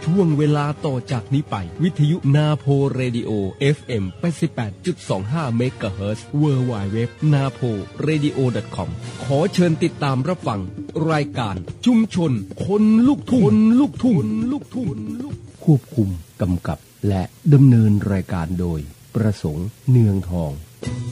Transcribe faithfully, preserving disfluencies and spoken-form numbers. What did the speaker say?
ช่วงเวลาต่อจากนี้ไปวิทยุนาโพเรดิโอ เอฟ เอ็ม แปดสิบแปดจุดสองห้า เมกะเฮิรตซ์ ดับเบิลยู ดับเบิลยู ดับเบิลยู ดอท นาโพเรดิโอ ดอท คอม ขอเชิญติดตามรับฟังรายการชุมชนคนลูกทุ่งลูกทุ่งลูกทุ่งควบคุมกำกับและดำเนินรายการโดยประสงค์เนืองทอง